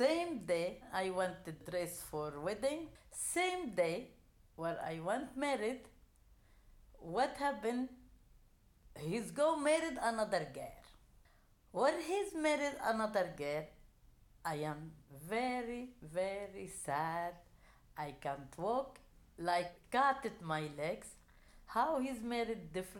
Same day I want to dress for wedding. Same day where I want married. What happened? He's go married another girl. When he's married another girl, I am very, very sad. I can't walk, like cut my legs. How he's married different